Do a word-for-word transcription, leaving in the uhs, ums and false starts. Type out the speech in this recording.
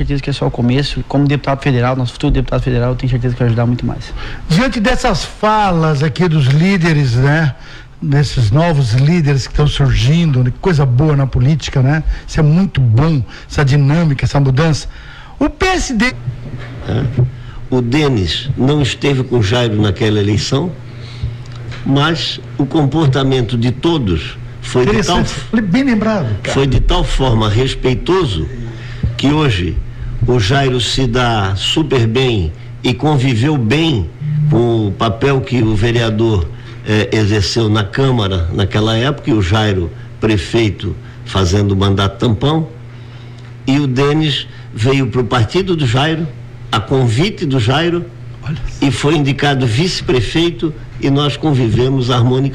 certeza que é só o começo. Como deputado federal, nosso futuro deputado federal, eu tenho certeza que vai ajudar muito mais. Diante dessas falas aqui dos líderes, né? Desses novos líderes que estão surgindo, que coisa boa na política, né? Isso é muito bom, essa dinâmica, essa mudança. O P S D... É. O Denis não esteve com Jairo naquela eleição, mas o comportamento de todos foi de tal, bem lembrado, cara. foi de tal forma respeitoso que hoje o Jairo se dá super bem e conviveu bem com o papel que o vereador eh, exerceu na Câmara naquela época, e o Jairo prefeito fazendo o mandato tampão, e o Denis veio para o partido do Jairo, a convite do Jairo, e foi indicado vice-prefeito, e nós convivemos harmonicamente.